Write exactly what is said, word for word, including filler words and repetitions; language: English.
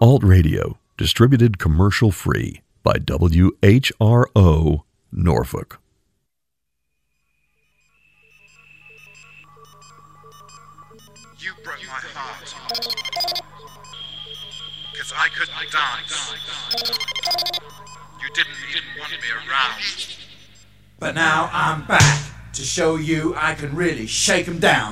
Alt Radio, distributed commercial-free by W H R O, Norfolk. You broke my heart, 'cause I couldn't dance. You didn't, you didn't want me around. But now I'm back to show you I can really shake 'em down.